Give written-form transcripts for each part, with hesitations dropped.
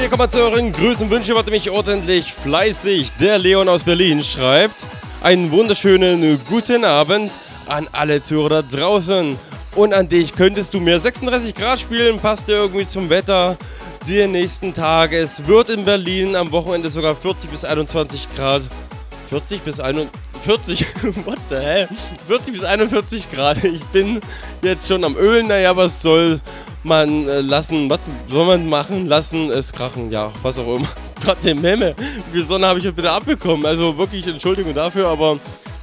Hier kommen wir zu euren Grüßen, Wünsche, warte mich ordentlich fleißig. Der Leon aus Berlin schreibt: Einen wunderschönen guten Abend an alle Zuhörer da draußen. Und an dich, könntest du mir 36 Grad spielen, passt dir irgendwie zum Wetter. Die nächsten Tage, es wird in Berlin am Wochenende sogar 40 bis 21 Grad. 40 bis 41, what the hell? 40 bis 41 Grad. Ich bin jetzt schon am Ölen, naja, was soll man lassen, was soll man machen, lassen es krachen, ja, was auch immer. Gott, den Memme, wie viel Sonne habe ich heute wieder abbekommen? Also wirklich Entschuldigung dafür, aber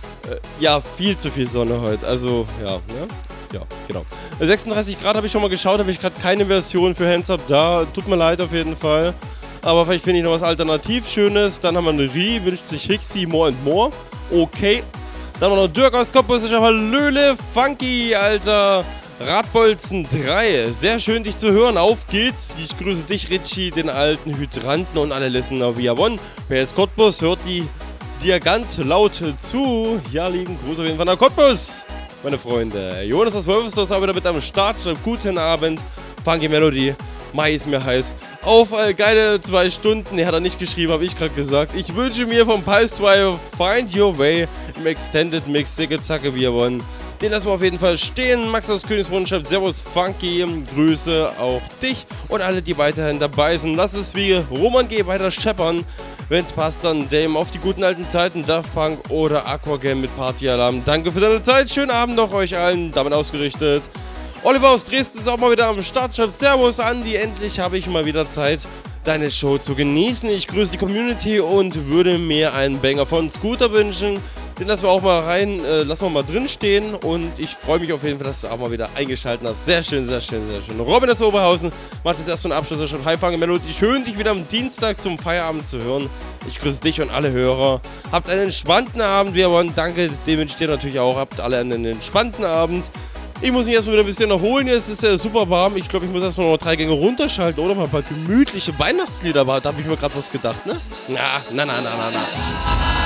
ja, viel zu viel Sonne heute, also ja, ne? Ja, genau. 36 Grad habe ich schon mal geschaut, habe ich gerade keine Version für Hands Up da, tut mir leid auf jeden Fall. Aber vielleicht finde ich noch was alternativ Schönes. Dann haben wir eine Rie, wünscht sich Hixi, More and More. Okay. Dann haben wir noch Dirk aus Cottbus, ich habe Hallöle, Funky, Alter. Radbolzen 3, sehr schön dich zu hören, auf geht's. Ich grüße dich, Richie, den alten Hydranten und alle Listener via One. Wer ist Cottbus, hört dir ganz laut zu. Ja, lieben Gruß auf jeden Fall nach Cottbus, meine Freunde. Jonas aus Wolfsdorf ist wieder mit am Start. Guten Abend, Funky Melody, Mai ist mir heiß. Auf geile 2 Stunden, ne, hat er nicht geschrieben, habe ich gerade gesagt. Ich wünsche mir vom Pulse 2 Find Your Way im Extended Mix, Dicke Zacke via One. Den lassen wir auf jeden Fall stehen. Max aus Königsbrunn schreibt Servus Funky, Grüße auch dich und alle, die weiterhin dabei sind. Lass es wie Roman G. weiter scheppern. Wenn es passt, dann Dame auf die guten alten Zeiten, Daft Punk oder Aquagame mit Partyalarm. Danke für deine Zeit, schönen Abend noch euch allen, damit ausgerichtet. Oliver aus Dresden ist auch mal wieder am Start, schreibt Servus Andi, endlich habe ich mal wieder Zeit, deine Show zu genießen. Ich grüße die Community und würde mir einen Banger von Scooter wünschen. Den lassen wir auch mal rein, lassen wir mal drin stehen und ich freue mich auf jeden Fall, dass du auch mal wieder eingeschaltet hast. Sehr schön, sehr schön, sehr schön. Robin aus Oberhausen macht jetzt erstmal einen Abschluss. Er schreibt: Hi Funky Melody, schön dich wieder am Dienstag zum Feierabend zu hören. Ich grüße dich und alle Hörer. Habt einen entspannten Abend, wir wollen. Danke, den wünsche ich dir natürlich auch. Habt alle einen entspannten Abend. Ich muss mich erstmal wieder ein bisschen erholen. Jetzt ist ja super warm. Ich glaube, ich muss erstmal noch 3 Gänge runterschalten oder mal ein paar gemütliche Weihnachtslieder. Da habe ich mir gerade was gedacht, ne? Na.